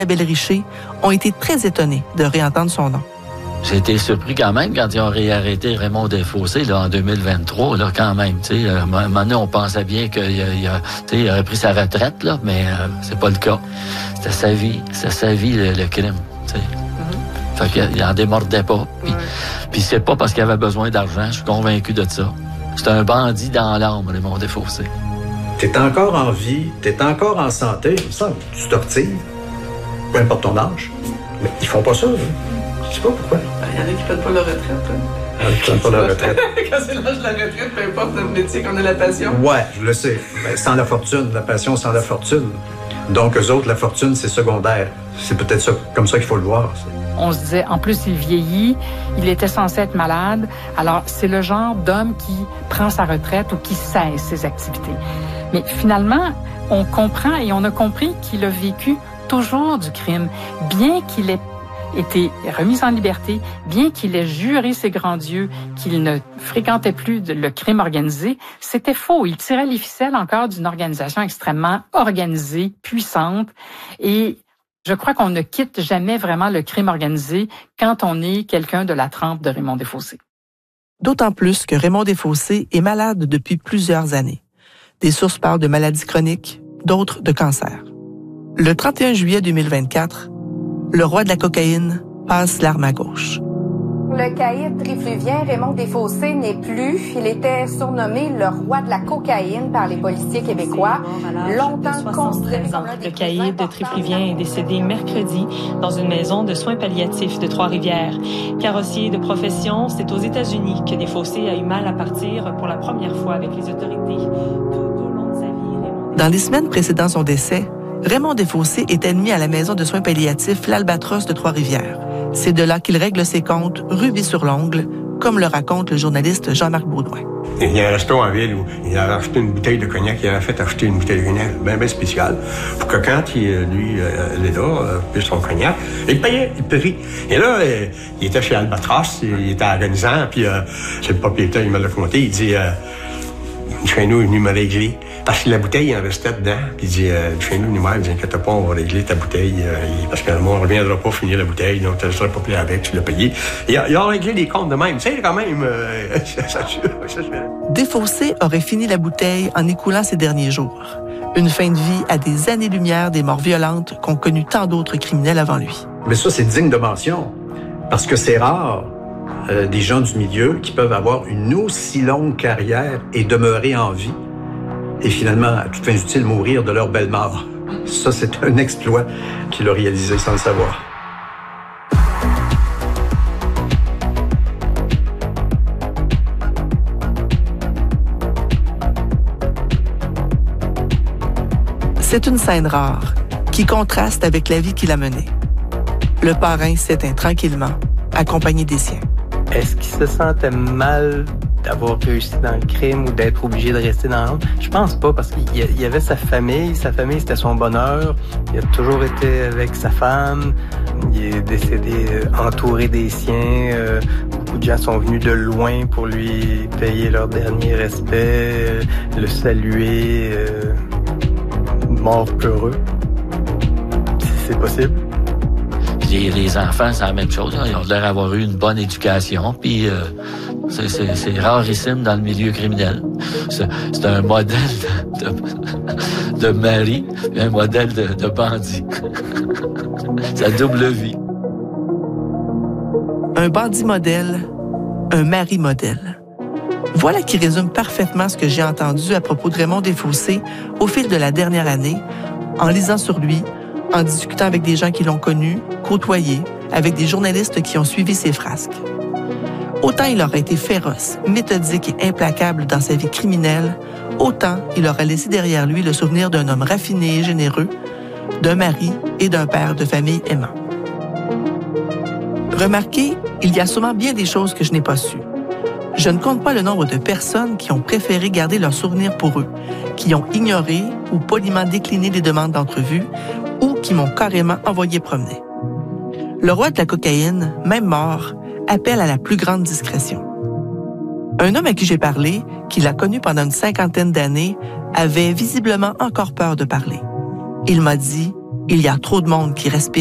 Isabelle Richer ont été très étonnés de réentendre son nom. J'ai été surpris quand même quand ils ont réarrêté Raymond Desfossés là, en 2023, là, quand même. À un moment donné, on pensait bien qu'il aurait pris sa retraite, là, mais c'est pas le cas. C'était sa vie, le crime. Fait qu'il en démordait pas. Puis c'est pas parce qu'il avait besoin d'argent, je suis convaincu de ça. C'est un bandit dans l'âme, Raymond Desfossés. T'es encore en vie, t'es encore en santé, ça, tu te retires, peu importe ton âge. Mais ils font pas ça, hein. Je sais pas pourquoi. Il y en a qui prennent pas leur retraite. Hein? Ils prennent pas leur retraite. Quand c'est l'âge de la retraite, peu importe le métier qu'on a la passion. Ouais, je le sais. Mais sans la fortune, la passion sans la fortune. Donc, eux autres, la fortune, c'est secondaire. C'est peut-être ça, comme ça qu'il faut le voir. Ça. On se disait, en plus, il vieillit, il était censé être malade. Alors, c'est le genre d'homme qui prend sa retraite ou qui cesse ses activités. Mais finalement, on comprend et on a compris qu'il a vécu toujours du crime, bien qu'il ait été remis en liberté, bien qu'il ait juré ses grands dieux qu'il ne fréquentait plus le crime organisé, c'était faux. Il tirait les ficelles encore d'une organisation extrêmement organisée, puissante, et je crois qu'on ne quitte jamais vraiment le crime organisé quand on est quelqu'un de la trempe de Raymond Desfossés. D'autant plus que Raymond Desfossés est malade depuis plusieurs années. Des sources parlent de maladies chroniques, d'autres de cancer. Le 31 juillet 2024, le roi de la cocaïne passe l'arme à gauche. Le caïd trifluvien Raymond Desfossés n'est plus. Il était surnommé le roi de la cocaïne par les policiers québécois. Longtemps considéré comme l'un des Le caïd trifluvien est décédé mercredi dans une maison de soins palliatifs de Trois-Rivières. Carrossier de profession, c'est aux États-Unis que Desfossés a eu mal à partir pour la première fois avec les autorités. Tout au long de sa vie, Dans les semaines précédant son décès, Raymond Desfossés est admis à la maison de soins palliatifs L'Albatros de Trois-Rivières. C'est de là qu'il règle ses comptes rubis sur l'ongle, comme le raconte le journaliste Jean-Marc Baudouin. Il y a un resto en ville où il avait acheté une bouteille de cognac, il avait fait acheter une bouteille de cognac bien spéciale, pour que quand il est là, puis son cognac, il payait, il paye. Et là, il était chez Albatros, il était agonisant, puis c'est le propriétaire, il me l'a compté, il dit chez nous, il est venu me régler. Parce que la bouteille, il en restait dedans. Puis il dit, chez nous, il dit, inquiète pas, on va régler ta bouteille. Parce que on ne reviendra pas finir la bouteille, donc tu ne seras pas payé avec, tu l'as payé. Et il a réglé les comptes de même. Tu sais, quand même, ça. Desfossés aurait fini la bouteille en écoulant ses derniers jours. Une fin de vie à des années-lumière des morts violentes qu'ont connu tant d'autres criminels avant lui. Mais ça, c'est digne de mention. Parce que c'est rare, des gens du milieu qui peuvent avoir une aussi longue carrière et demeurer en vie. Et finalement, à toute fin utile, mourir de leur belle mort. Ça, c'est un exploit qu'il a réalisé sans le savoir. C'est une scène rare qui contraste avec la vie qu'il a menée. Le parrain s'éteint tranquillement, accompagné des siens. Est-ce qu'il se sentait mal d'avoir réussi dans le crime ou d'être obligé de rester dans l'ombre? Je pense pas, parce qu'il y avait sa famille, c'était son bonheur. Il a toujours été avec sa femme. Il est décédé entouré des siens. Beaucoup de gens sont venus de loin pour lui payer leur dernier respect, le saluer. Mort peureux. C'est possible. Les enfants, c'est la même chose. Ils ont l'air d'avoir eu une bonne éducation, puis c'est rarissime dans le milieu criminel. C'est un modèle de mari, un modèle de bandit. C'est la double vie. Un bandit modèle, un mari modèle. Voilà qui résume parfaitement ce que j'ai entendu à propos de Raymond Desfossés au fil de la dernière année, en lisant sur lui, en discutant avec des gens qui l'ont connu, côtoyé, avec des journalistes qui ont suivi ses frasques. Autant il aurait été féroce, méthodique et implacable dans sa vie criminelle, autant il aura laissé derrière lui le souvenir d'un homme raffiné et généreux, d'un mari et d'un père de famille aimant. Remarquez, il y a sûrement bien des choses que je n'ai pas sues. Je ne compte pas le nombre de personnes qui ont préféré garder leurs souvenirs pour eux, qui ont ignoré ou poliment décliné des demandes d'entrevue ou qui m'ont carrément envoyé promener. Le roi de la cocaïne, même mort, appelle à la plus grande discrétion. Un homme à qui j'ai parlé, qui l'a connu pendant une 50aine d'années, avait visiblement encore peur de parler. Il m'a dit, Il y a trop de monde qui respire